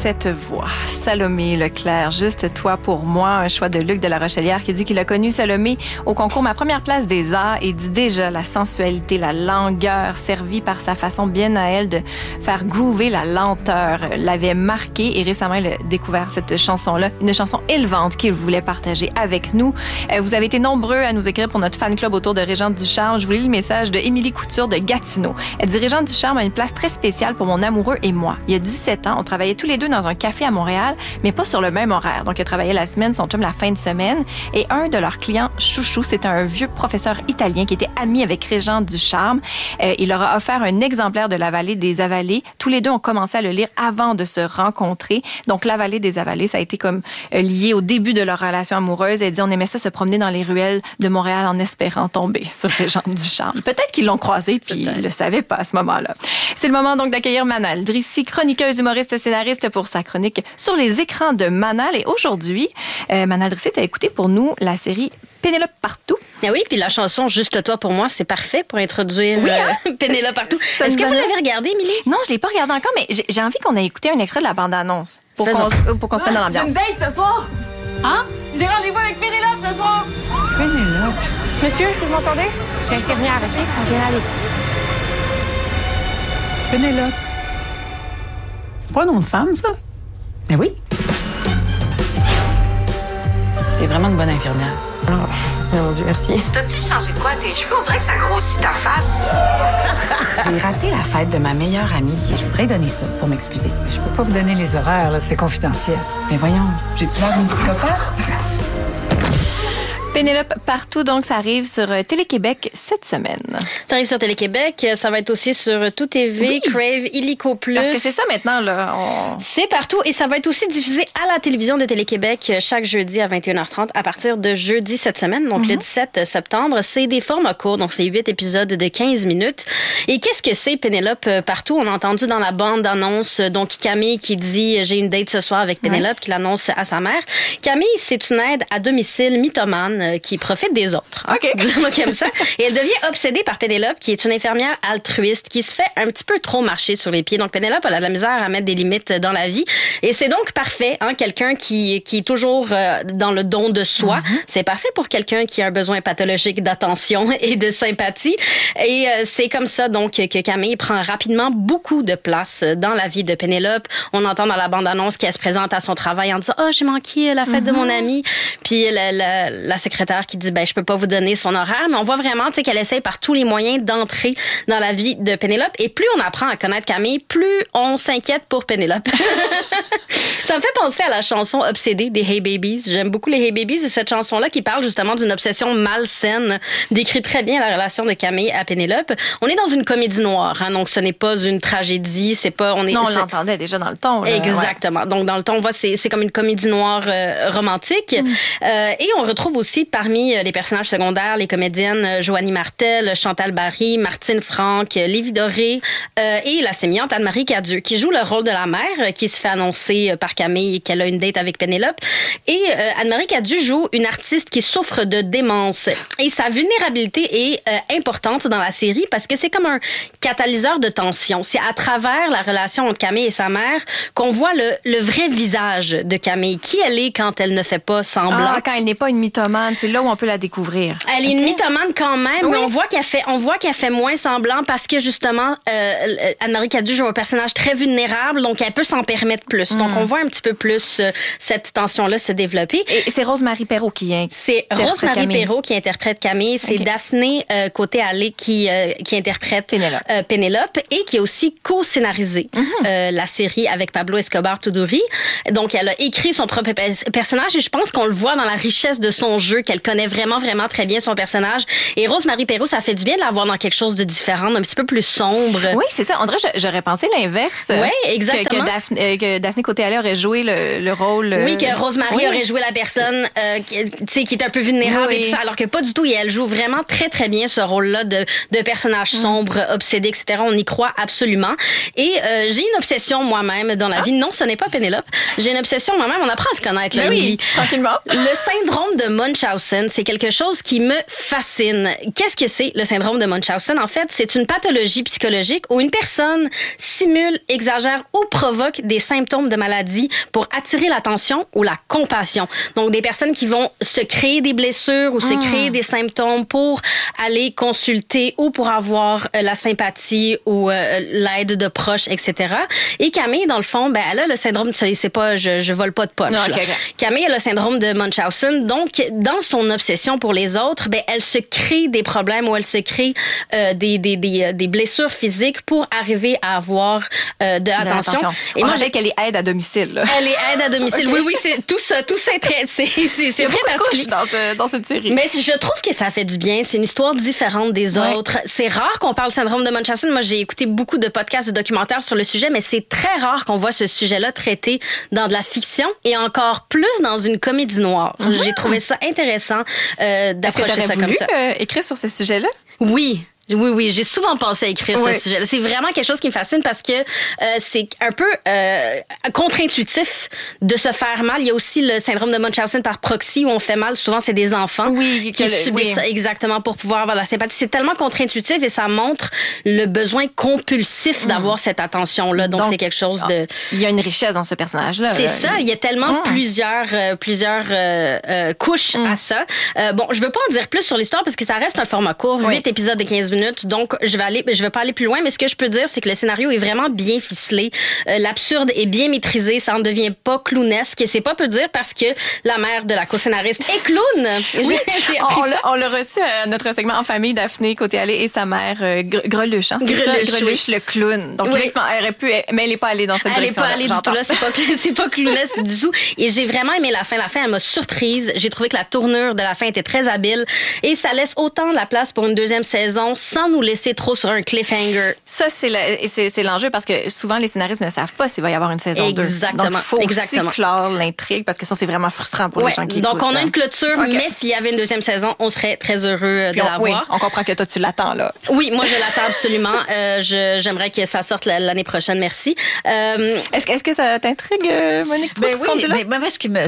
cette voix. Salomé Leclerc, juste toi pour moi, un choix de Luc de la Rochelière qui dit qu'il a connu Salomé au concours Ma première place des arts et dit déjà la sensualité, la langueur servie par sa façon bien à elle de faire groover la lenteur l'avait marqué et récemment il a découvert cette chanson-là, une chanson élevante qu'il voulait partager avec nous. Vous avez été nombreux à nous écrire pour notre fan club autour de Régent Ducharme. Je vous lis le message de Émilie Couture de Gatineau. Elle dit Régent Ducharme a une place très spéciale pour mon amoureux et moi. Il y a 17 ans, on travaillait tous les deux dans un café à Montréal, mais pas sur le même horaire. Donc, elle travaillait la semaine, son chum la fin de semaine. Et un de leurs clients chouchou, c'était un vieux professeur italien qui était ami avec Régent Ducharme. Il leur a offert un exemplaire de La Vallée des Avalées. Tous les deux ont commencé à le lire avant de se rencontrer. Donc, La Vallée des Avalées, ça a été comme lié au début de leur relation amoureuse. Elle dit, on aimait ça se promener dans les ruelles de Montréal en espérant tomber sur Régent Ducharme. Peut-être qu'ils l'ont croisé, puis ils le savaient pas à ce moment-là. C'est le moment donc d'accueillir Manal Drissi, chroniqueuse, humoriste, scénariste pour sa chronique sur les écrans de Manal. Et aujourd'hui, Manal Drissi, tu as écouté pour nous la série Pénélope Partout. Ah oui, puis la chanson Juste toi pour moi, c'est parfait pour introduire Pénélope Partout. Est-ce que vous l'avez regardé, Émilie? Non, je l'ai pas regardé encore, mais j'ai envie qu'on ait écouté un extrait de la bande-annonce pour qu'on se mette dans l'ambiance. J'ai une date ce soir. Hein? J'ai rendez-vous avec Pénélope ce soir. Pénélope? Monsieur, est-ce que vous m'entendez? Je suis infirmière, OK? Ça va bien aller. Pénélope. C'est pas un nom de femme, ça? Ben oui. T'es vraiment une bonne infirmière. Oh, mon Dieu, merci. T'as-tu changé quoi tes cheveux? On dirait que ça grossit ta face. J'ai raté la fête de ma meilleure amie et je voudrais donner ça pour m'excuser. Je peux pas vous donner les horaires, là, c'est confidentiel. Mais voyons, j'ai-tu l'air d'une psychopathe? Pénélope Partout, donc, ça arrive sur Télé-Québec cette semaine. Ça arrive sur Télé-Québec, ça va être aussi sur Tout TV, oui. Crave, Illico Plus. Parce que c'est ça maintenant, là. C'est partout et ça va être aussi diffusé à la télévision de Télé-Québec chaque jeudi à 21h30 à partir de jeudi cette semaine, donc le 17 septembre. C'est des formats courts, donc c'est 8 épisodes de 15 minutes. Et qu'est-ce que c'est Pénélope Partout? On a entendu dans la bande-annonce, donc Camille qui dit « J'ai une date ce soir avec Pénélope », qui l'annonce à sa mère. Camille, c'est une aide à domicile mythomane qui profite des autres. OK. Disons comme ça. Et elle devient obsédée par Pénélope, qui est une infirmière altruiste, qui se fait un petit peu trop marcher sur les pieds. Donc, Pénélope, elle a de la misère à mettre des limites dans la vie. Et c'est donc parfait, hein, quelqu'un qui est toujours dans le don de soi. C'est parfait pour quelqu'un qui a un besoin pathologique d'attention et de sympathie. Et c'est comme ça, donc, que Camille prend rapidement beaucoup de place dans la vie de Pénélope. On entend dans la bande-annonce qu'elle se présente à son travail en disant « Oh, j'ai manqué la fête de mon ami. » Puis la secrétaire qui dit je peux pas vous donner son horaire, mais on voit vraiment qu'elle essaye par tous les moyens d'entrer dans la vie de Pénélope. Et plus on apprend à connaître Camille, plus on s'inquiète pour Pénélope. Ça me fait penser à la chanson Obsédée des Hey Babies. J'aime beaucoup les Hey Babies et cette chanson-là qui parle justement d'une obsession malsaine décrit très bien la relation de Camille à Pénélope. On est dans une comédie noire, hein, donc ce n'est pas une tragédie, c'est pas... on l'entendait déjà dans le ton. Là, exactement. Ouais. Donc dans le ton, on voit c'est comme une comédie noire romantique. Et on retrouve aussi parmi les personnages secondaires, les comédiennes Joanie Martel, Chantal Barry, Martine Franck, Lévi Doré et la sémillante Anne-Marie Cadieux, qui joue le rôle de la mère qui se fait annoncer par Camille qu'elle a une date avec Pénélope. Et Anne-Marie Cadieux joue une artiste qui souffre de démence. Et sa vulnérabilité est importante dans la série parce que c'est comme un catalyseur de tension. C'est à travers la relation entre Camille et sa mère qu'on voit le vrai visage de Camille. Qui elle est quand elle ne fait pas semblant. Ah, quand elle n'est pas une mythomane, c'est là où on peut la découvrir. Elle est une mythomane quand même, mais on voit qu'elle fait moins semblant parce que justement, Anne-Marie Cadieux joue un personnage très vulnérable, donc elle peut s'en permettre plus. Donc on voit un petit peu plus cette tension-là se développer. Et c'est Rose-Marie Perrault qui interprète Camille. C'est Daphné Côté-Allé qui interprète Pénélope et qui a aussi co-scénarisé la série avec Pablo Escobar Tuduri. Donc elle a écrit son propre personnage et je pense qu'on le voit dans la richesse de son jeu, qu'elle connaît vraiment, vraiment très bien son personnage. Et Rose-Marie Perrault, ça fait du bien de la voir dans quelque chose de différent, un petit peu plus sombre. Oui, c'est ça. On dirait que j'aurais pensé l'inverse. Oui, exactement. Que Daphné Côté-Allé aurait aurait joué le rôle. Oui, que Rosemary aurait joué la personne qui est un peu vulnérable et tout ça, alors que pas du tout. Et elle joue vraiment très, très bien ce rôle-là de personnage sombre, obsédé, etc. On y croit absolument. Et j'ai une obsession moi-même dans la vie. Non, ce n'est pas Pénélope. J'ai une obsession moi-même. On apprend à se connaître, là, Émilie. Tranquillement. Le syndrome de Munchausen, c'est quelque chose qui me fascine. Qu'est-ce que c'est, le syndrome de Munchausen? En fait, c'est une pathologie psychologique où une personne simule, exagère ou provoque des symptômes de maladie pour attirer l'attention ou la compassion. Donc, des personnes qui vont se créer des blessures ou se créer des symptômes pour aller consulter ou pour avoir la sympathie ou l'aide de proches, etc. Et Camille, dans le fond, ben, elle a le syndrome, c'est pas, je vole pas de punch. Non, là. Camille a le syndrome de Munchausen. Donc, dans son obsession pour les autres, ben, elle se crée des problèmes ou elle se crée des blessures physiques pour arriver à avoir de l'attention. Et moi, j'ai qu'elle est aide à domicile. Là. Elle est aide à domicile. Okay. Oui, c'est tout ça c'est très particulier dans cette série. Mais je trouve que ça fait du bien. C'est une histoire différente des autres. C'est rare qu'on parle syndrome de Munchausen. Moi, j'ai écouté beaucoup de podcasts, de documentaires sur le sujet, mais c'est très rare qu'on voit ce sujet-là traité dans de la fiction et encore plus dans une comédie noire. J'ai trouvé ça intéressant d'approcher ça comme ça. Écrire sur ce sujet-là? Oui, j'ai souvent pensé à écrire ce sujet. C'est vraiment quelque chose qui me fascine parce que c'est un peu contre-intuitif de se faire mal. Il y a aussi le syndrome de Munchausen par proxy où on fait mal. Souvent, c'est des enfants qui subissent ça exactement pour pouvoir avoir de la sympathie. C'est tellement contre-intuitif et ça montre le besoin compulsif d'avoir cette attention-là. Donc, c'est quelque chose de... Il y a une richesse dans ce personnage-là. C'est ça. Il y a tellement plusieurs couches à ça. Bon, je veux pas en dire plus sur l'histoire parce que ça reste un format court. 8 épisodes de 15 minutes. Donc, je vais pas aller plus loin, mais ce que je peux dire, c'est que le scénario est vraiment bien ficelé. L'absurde est bien maîtrisé. Ça ne devient pas clownesque. Et c'est pas peu dire parce que la mère de la co-scénariste est clown. Oui. On l'a reçu à notre segment en famille, Daphné Côté-Allée et sa mère, Greluche. Hein, Greluche, le clown. Donc, directement, elle aurait pu, mais elle n'est pas allée dans cette direction. Elle n'est pas allée du tout là. C'est pas clownesque du tout. Et j'ai vraiment aimé la fin. La fin, elle m'a surprise. J'ai trouvé que la tournure de la fin était très habile. Et ça laisse autant de la place pour une deuxième saison sans nous laisser trop sur un cliffhanger. Ça, c'est l'enjeu parce que souvent, les scénaristes ne savent pas s'il va y avoir une saison 2. Exactement. Donc, il faut aussi clore l'intrigue parce que ça, c'est vraiment frustrant pour les gens qui écoutent. Donc, on a une clôture, mais s'il y avait une deuxième saison, on serait très heureux de la voir. Oui, on comprend que toi, tu l'attends, là. Oui, moi, je l'attends absolument. J'aimerais que ça sorte l'année prochaine. Merci. Est-ce que ça t'intrigue, Monique? Moi,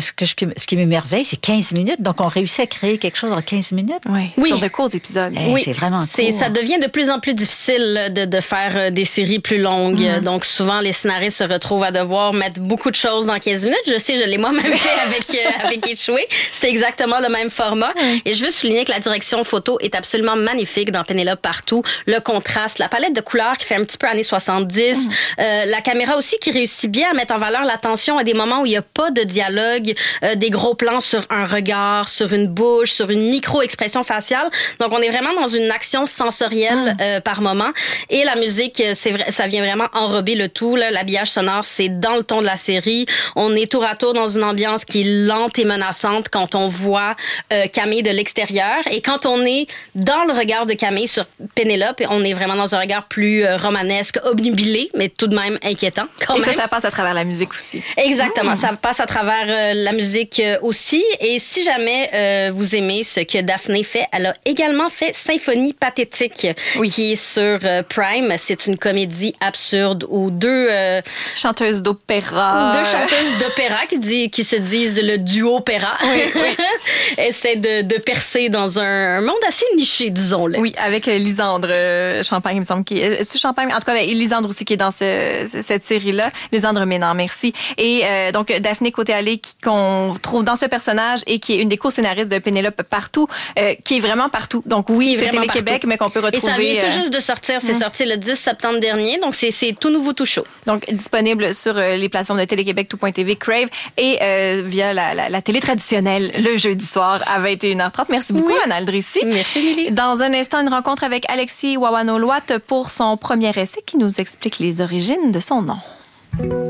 ce qui m'émerveille, c'est 15 minutes. Donc, on réussit à créer quelque chose en 15 minutes. Oui. Sur de courts épisodes. C'est vraiment court. Ça devient de plus en plus difficile de faire des séries plus longues. Donc, souvent, les scénaristes se retrouvent à devoir mettre beaucoup de choses dans 15 minutes. Je sais, je l'ai moi-même fait avec Échoué. C'était exactement le même format. Et je veux souligner que la direction photo est absolument magnifique dans Pénélope Partout. Le contraste, la palette de couleurs qui fait un petit peu années 70. La caméra aussi qui réussit bien à mettre en valeur l'attention à des moments où il n'y a pas de dialogue, des gros plans sur un regard, sur une bouche, sur une micro-expression faciale. Donc, on est vraiment dans une action sensorielle par moment. Et la musique, c'est vrai, ça vient vraiment enrober le tout. Là. L'habillage sonore, c'est dans le ton de la série. On est tour à tour dans une ambiance qui est lente et menaçante quand on voit Camille de l'extérieur. Et quand on est dans le regard de Camille sur Pénélope, on est vraiment dans un regard plus romanesque, obnubilé, mais tout de même inquiétant. Et ça passe à travers la musique aussi. Exactement. Ça passe à travers la musique aussi. Et si jamais vous aimez ce que Daphné fait, elle a également fait Symphonie pathétique, qui est sur Prime. C'est une comédie absurde où deux chanteuses d'opéra qui se disent le duo opéra essaient de percer dans un monde assez niché, disons-le. Oui, avec Lisandre Champagne, il me semble. C'est Champagne, en tout cas, Lisandre aussi qui est dans cette série-là. Lisandre Ménard, merci. Et donc, Daphné Côté-Allée qu'on trouve dans ce personnage et qui est une des co-scénaristes de Pénélope Partout, qui est vraiment partout. Donc oui, c'est Télé-Québec, mais qu'on peut retrouver... Et ça vient tout juste de sortir. C'est sorti le 10 septembre dernier. Donc, c'est tout nouveau, tout chaud. Donc, disponible sur les plateformes de Télé-Québec, tout.tv, Crave et via la télé traditionnelle le jeudi soir à 21h30. Merci beaucoup, Anna Aldrissi. Merci, Lily. Dans un instant, une rencontre avec Alexis Wawanoloat pour son premier essai qui nous explique les origines de son nom.